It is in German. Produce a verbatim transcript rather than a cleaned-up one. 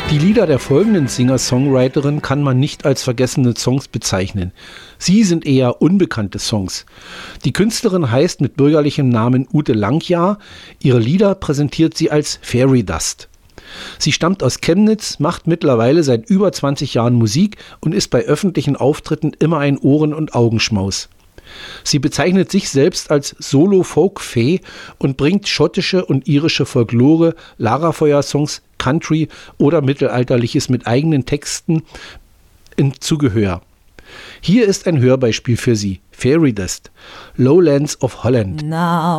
Die Lieder der folgenden Singer-Songwriterin kann man nicht als vergessene Songs bezeichnen. Sie sind eher unbekannte Songs. Die Künstlerin heißt mit bürgerlichem Namen Ute Langjahr. Ihre Lieder präsentiert sie als Fairy Dust. Sie stammt aus Chemnitz, macht mittlerweile seit über zwanzig Jahren Musik und ist bei öffentlichen Auftritten immer ein Ohren- und Augenschmaus. Sie bezeichnet sich selbst als Solo-Folk-Fee und bringt schottische und irische Folklore, Lagerfeuer-Songs, Country oder Mittelalterliches mit eigenen Texten in Zugehör. Hier ist ein Hörbeispiel für Sie. Fairy Dust, Lowlands of Holland. Now